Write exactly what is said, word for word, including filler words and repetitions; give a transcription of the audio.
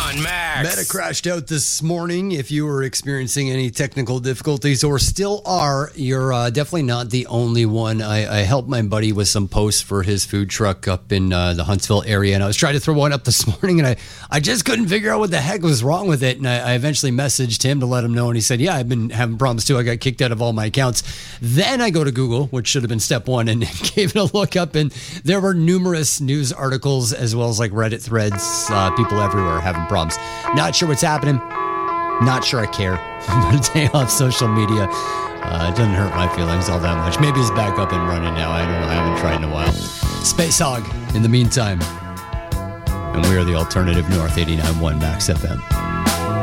one, Max. Meta crashed out this morning. If you were experiencing any technical difficulties or still are, you're uh, definitely not the only one. I, I helped my buddy with some posts for his food truck up in uh, the Huntsville area, and I was trying to throw one up this morning, and I, I just couldn't figure out what the heck was wrong with it, and I, I eventually messaged him to let him know, and he said, yeah, I've been having problems too. I got kicked out of all my accounts. Then I go to Google, which should have been step one, and gave it a look up, and there were numerous news articles as well as like Reddit threads, uh, people everywhere having problems. Not sure what's happening. Not sure I care. I'm going to day off social media. Uh, it doesn't hurt my feelings all that much. Maybe it's back up and running now. I don't know. I haven't tried in a while. Space Hog in the meantime. And we are the Alternative North eighty-nine point one Max F M.